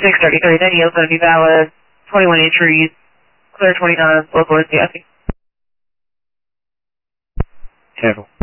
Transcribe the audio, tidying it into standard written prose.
6:33, that yield is going to be valid. 21 entries, clear 29, local is the Careful.